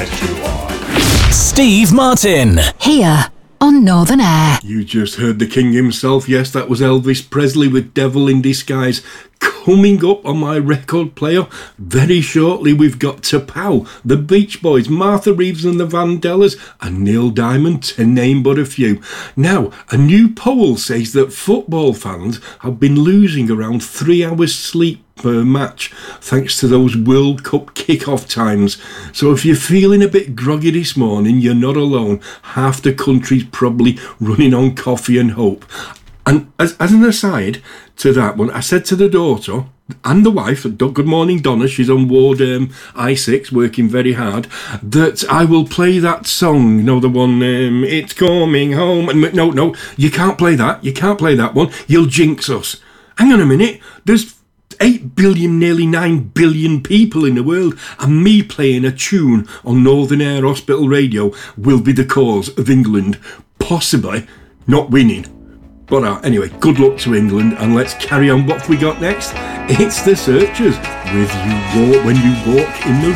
bet you are. Steve Martin. Here on Northern Air. You just heard the king himself. Yes, that was Elvis Presley with Devil in Disguise. Coming up on my record player very shortly, we've got T'Pau, the Beach Boys, Martha Reeves and the Vandellas, and Neil Diamond, to name but a few. Now, a new poll says that football fans have been losing around 3 hours sleep per match thanks to those World Cup kick-off times. So if you're feeling a bit groggy this morning, you're not alone. Half the country's probably running on coffee and hope. And as an aside to that one, I said to the daughter and the wife, good morning Donna, she's on ward I6 working very hard, that I will play that song, the one, It's Coming Home. And no, you can't play that one, you'll jinx us. Hang on a minute, there's 8 billion, nearly 9 billion people in the world, and me playing a tune on Northern Air Hospital Radio will be the cause of England possibly not winning. But anyway, good luck to England, and let's carry on. What have we got next? It's the Searchers with When You Walk in the